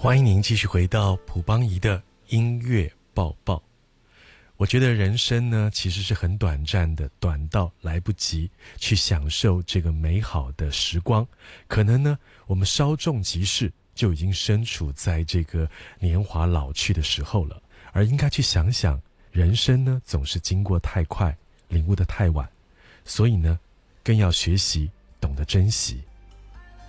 欢迎您继续回到蒲邦仪的音乐报报。我觉得人生呢其实是很短暂的，短到来不及去享受这个美好的时光。可能呢我们稍纵即逝，就已经身处在这个年华老去的时候了，而应该去想想，人生呢总是经过太快，领悟的太晚，所以呢更要学习懂得珍惜。